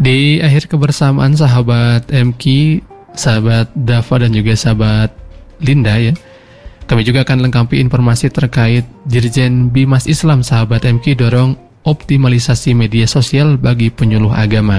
Di akhir kebersamaan sahabat MQ, sahabat Dava dan juga sahabat Linda ya, kami juga akan lengkapi informasi terkait Dirjen Bimas Islam sahabat MQ dorong optimalisasi media sosial bagi penyuluh agama.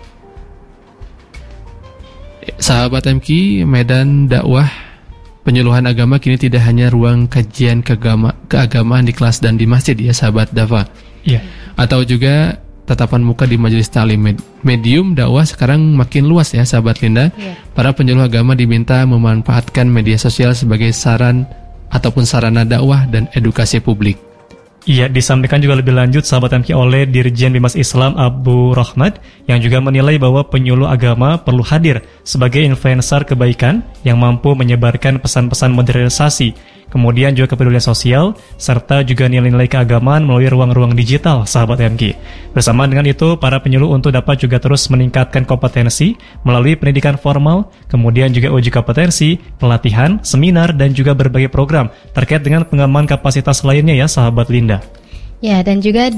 Sahabat MQ, medan dakwah penyuluhan agama kini tidak hanya ruang kajian keagamaan di kelas dan di masjid ya sahabat Dava. Iya. Atau juga tatapan muka di majelis ta'lim. Medium dakwah sekarang makin luas ya sahabat Linda. Para penyuluh agama diminta memanfaatkan media sosial sebagai saran ataupun sarana dakwah dan edukasi publik. Iya, disampaikan juga lebih lanjut sahabat MQ oleh Dirjen Bimas Islam Abu Rahmat yang juga menilai bahwa penyuluh agama perlu hadir sebagai influencer kebaikan yang mampu menyebarkan pesan-pesan modernisasi, kemudian juga kepedulian sosial, serta juga nilai-nilai keagamaan melalui ruang-ruang digital sahabat MQ. Bersama dengan itu, para penyuluh untuk dapat juga terus meningkatkan kompetensi melalui pendidikan formal, kemudian juga uji kompetensi, pelatihan, seminar, dan juga berbagai program terkait dengan pengembangan kapasitas lainnya ya sahabat Linda. Ya, dan juga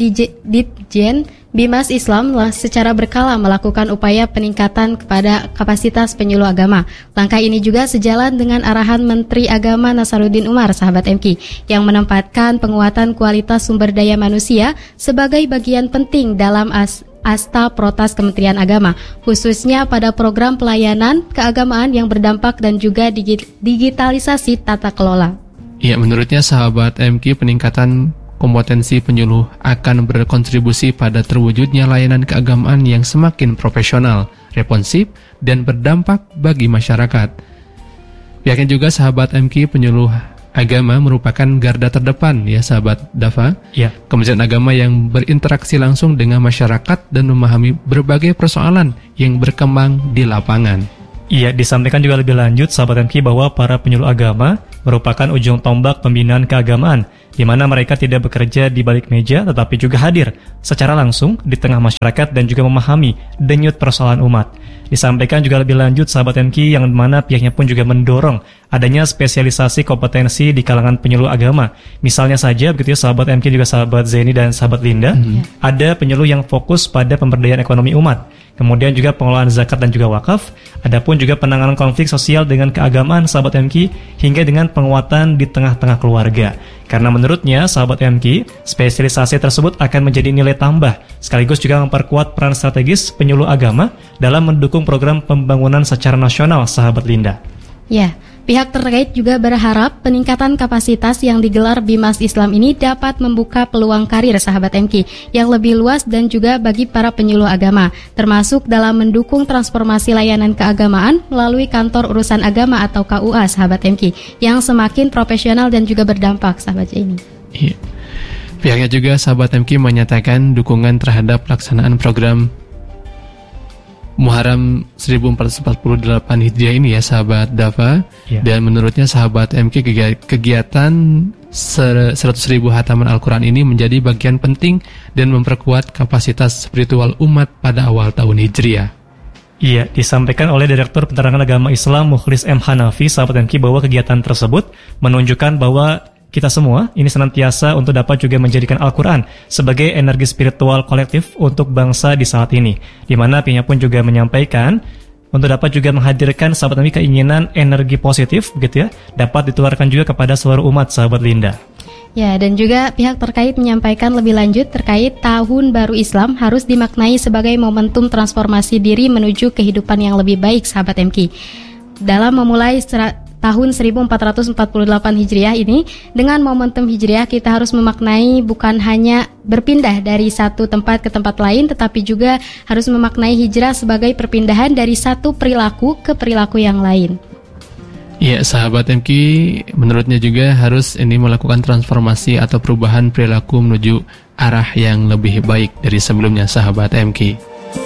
Ditjen Bimas Islam secara berkala melakukan upaya peningkatan kepada kapasitas penyuluh agama. Langkah ini juga sejalan dengan arahan Menteri Agama Nasaruddin Umar, sahabat MQ, yang menempatkan penguatan kualitas sumber daya manusia sebagai bagian penting dalam asta protas Kementerian Agama, khususnya pada program pelayanan keagamaan yang berdampak dan juga digitalisasi tata kelola. Ya, menurutnya sahabat MQ, peningkatan kompetensi penyuluh akan berkontribusi pada terwujudnya layanan keagamaan yang semakin profesional, responsif, dan berdampak bagi masyarakat. Pihaknya juga sahabat MQ, penyuluh agama merupakan garda terdepan ya sahabat Dava. Ya. Kementerian Agama yang berinteraksi langsung dengan masyarakat dan memahami berbagai persoalan yang berkembang di lapangan. Iya, disampaikan juga lebih lanjut sahabat MQ bahwa para penyuluh agama merupakan ujung tombak pembinaan keagamaan, di mana mereka tidak bekerja di balik meja tetapi juga hadir secara langsung di tengah masyarakat dan juga memahami denyut persoalan umat. Disampaikan juga lebih lanjut sahabat MQ yang mana pihaknya pun juga mendorong adanya spesialisasi kompetensi di kalangan penyuluh agama. Misalnya saja begitu ya sahabat MQ juga sahabat Zeni dan sahabat Linda, ada penyuluh yang fokus pada pemberdayaan ekonomi umat, kemudian juga pengelolaan zakat dan juga wakaf, adapun juga penanganan konflik sosial dengan keagamaan sahabat MQ, hingga dengan penguatan di tengah-tengah keluarga. Karena menurutnya sahabat MQ, spesialisasi tersebut akan menjadi nilai tambah, sekaligus juga memperkuat peran strategis penyuluh agama dalam mendukung program pembangunan secara nasional sahabat Linda. Ya, pihak terkait juga berharap peningkatan kapasitas yang digelar Bimas Islam ini dapat membuka peluang karir sahabat MQ yang lebih luas dan juga bagi para penyuluh agama, termasuk dalam mendukung transformasi layanan keagamaan melalui kantor urusan agama atau KUA sahabat MQ yang semakin profesional dan juga berdampak sahabat ini. Iya. Pihaknya juga sahabat MQ menyatakan dukungan terhadap pelaksanaan program Muharram 1448 Hijriah ini ya sahabat Dava. Dan menurutnya sahabat MQ kegiatan 100.000 hataman Al-Quran ini menjadi bagian penting dan memperkuat kapasitas spiritual umat pada awal tahun Hijriah. Iya, disampaikan oleh Direktur Penerangan Agama Islam Mukhlis M. Hanafi sahabat MQ bahwa kegiatan tersebut menunjukkan bahwa kita semua ini senantiasa untuk dapat juga menjadikan Al-Quran sebagai energi spiritual kolektif untuk bangsa di saat ini, di mana pihaknya pun juga menyampaikan untuk dapat juga menghadirkan sahabat MQ keinginan energi positif gitu ya, dapat ditularkan juga kepada seluruh umat sahabat Linda. Ya, dan juga pihak terkait menyampaikan lebih lanjut terkait Tahun Baru Islam harus dimaknai sebagai momentum transformasi diri menuju kehidupan yang lebih baik sahabat MQ. Dalam memulai tahun 1448 Hijriah ini, dengan momentum Hijriah kita harus memaknai bukan hanya berpindah dari satu tempat ke tempat lain, tetapi juga harus memaknai hijrah sebagai perpindahan dari satu perilaku ke perilaku yang lain. Ya, sahabat MQ, menurutnya juga harus ini melakukan transformasi atau perubahan perilaku menuju arah yang lebih baik dari sebelumnya sahabat MQ.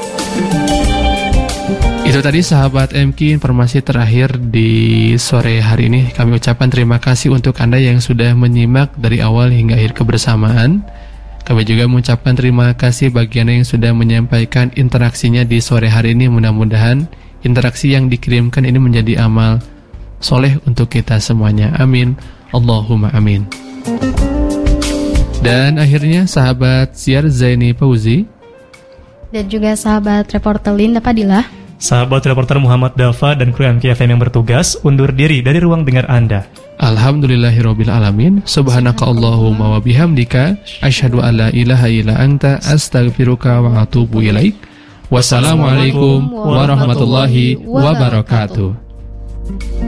Itu tadi sahabat MQ informasi terakhir di sore hari ini. Kami ucapkan terima kasih untuk Anda yang sudah menyimak dari awal hingga akhir kebersamaan. Kami juga mengucapkan terima kasih bagi Anda yang sudah menyampaikan interaksinya di sore hari ini. Mudah-mudahan interaksi yang dikirimkan ini menjadi amal soleh untuk kita semuanya. Amin. Allahumma amin. Dan akhirnya sahabat Siar Zaini Fauzi, Dan juga sahabat reporter Linda Padilla. Sahabat reporter Muhammad Dafa dan kru MKFM yang bertugas undur diri dari ruang dengar Anda. Alhamdulillahirabbil alamin. Subhanaka Allahumma wa bihamdika asyhadu an la ilaha illa anta astaghfiruka wa atubu ilaik. Wassalamualaikum warahmatullahi wabarakatuh.